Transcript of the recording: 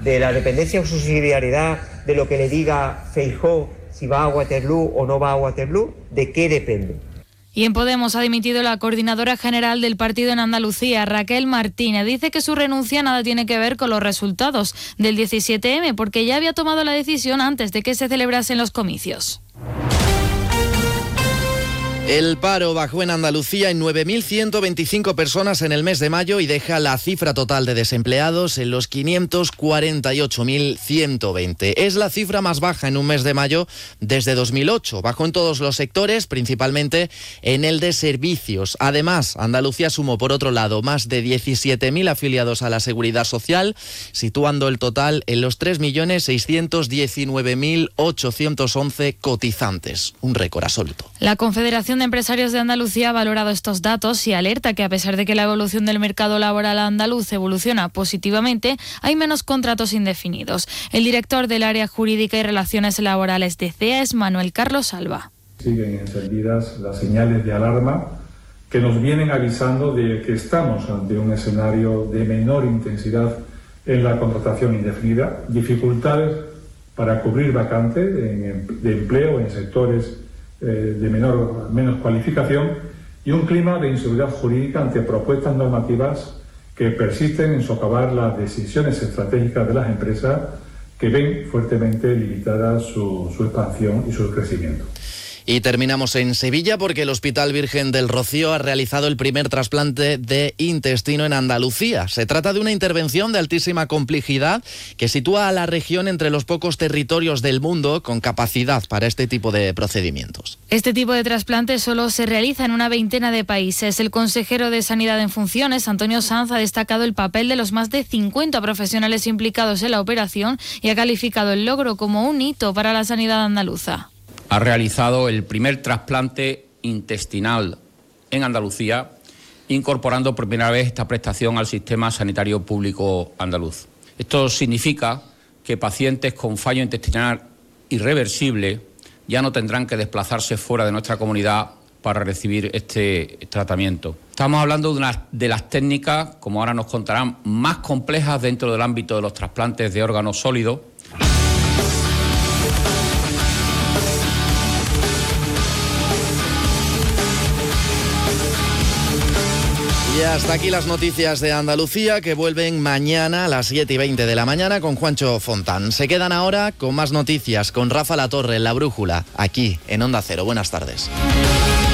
de la dependencia o subsidiariedad de lo que le diga Feijóo si va a Waterloo o no va a Waterloo? ¿De qué depende? Y en Podemos ha dimitido la coordinadora general del partido en Andalucía, Raquel Martínez. Dice que su renuncia nada tiene que ver con los resultados del 17M, porque ya había tomado la decisión antes de que se celebrasen los comicios. El paro bajó en Andalucía en 9.125 personas en el mes de mayo y deja la cifra total de desempleados en los 548.120. Es la cifra más baja en un mes de mayo desde 2008. Bajó en todos los sectores, principalmente en el de servicios. Además, Andalucía sumó, por otro lado, más de 17.000 afiliados a la Seguridad Social, situando el total en los 3.619.811 cotizantes. Un récord absoluto. La Confederación de Empresarios de Andalucía ha valorado estos datos y alerta que, a pesar de que la evolución del mercado laboral andaluz evoluciona positivamente, hay menos contratos indefinidos. El director del área jurídica y relaciones laborales de CEA es Manuel Carlos Alba. Siguen encendidas las señales de alarma que nos vienen avisando de que estamos ante un escenario de menor intensidad en la contratación indefinida, dificultades para cubrir vacantes de empleo en sectores de menos cualificación y un clima de inseguridad jurídica ante propuestas normativas que persisten en socavar las decisiones estratégicas de las empresas que ven fuertemente limitada su expansión y su crecimiento. Y terminamos en Sevilla porque el Hospital Virgen del Rocío ha realizado el primer trasplante de intestino en Andalucía. Se trata de una intervención de altísima complejidad que sitúa a la región entre los pocos territorios del mundo con capacidad para este tipo de procedimientos. Este tipo de trasplante solo se realiza en una veintena de países. El consejero de Sanidad en funciones, Antonio Sanz, ha destacado el papel de los más de 50 profesionales implicados en la operación y ha calificado el logro como un hito para la sanidad andaluza. Ha realizado el primer trasplante intestinal en Andalucía, incorporando por primera vez esta prestación al sistema sanitario público andaluz. Esto significa que pacientes con fallo intestinal irreversible ya no tendrán que desplazarse fuera de nuestra comunidad para recibir este tratamiento. Estamos hablando de una de las técnicas, como ahora nos contarán, más complejas dentro del ámbito de los trasplantes de órganos sólidos. Y hasta aquí las noticias de Andalucía, que vuelven mañana a las 7:20 de la mañana con Juancho Fontán. Se quedan ahora con más noticias con Rafa Latorre en La Brújula, aquí en Onda Cero. Buenas tardes.